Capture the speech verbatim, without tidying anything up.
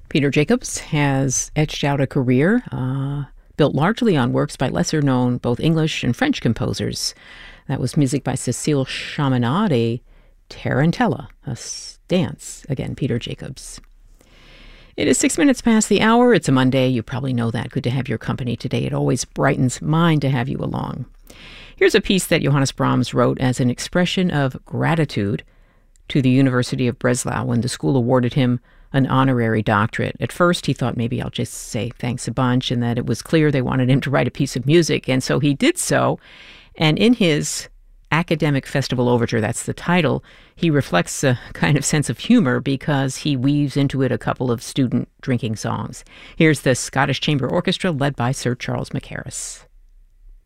Peter Jacobs has etched out a career uh, built largely on works by lesser-known both English and French composers. That was music by Cecile Chaminade, Tarantella, a dance. Again, Peter Jacobs. It is six minutes past the hour. It's a Monday. You probably know that. Good to have your company today. It always brightens mine to have you along. Here's a piece that Johannes Brahms wrote as an expression of gratitude to the University of Breslau when the school awarded him an honorary doctorate. At first, he thought maybe I'll just say thanks a bunch, and that it was clear they wanted him to write a piece of music, and so he did so. And in his Academic Festival Overture, that's the title, he reflects a kind of sense of humor because he weaves into it a couple of student drinking songs. Here's the Scottish Chamber Orchestra led by Sir Charles Mackerras.